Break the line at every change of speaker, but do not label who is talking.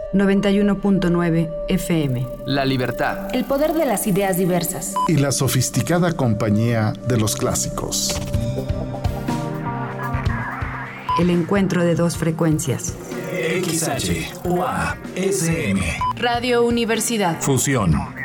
91.9 FM.
La libertad.
El poder de las ideas diversas.
Y la sofisticada compañía de los clásicos.
El encuentro de dos frecuencias.
XH, UA, SM.
Radio Universidad.
Fusión.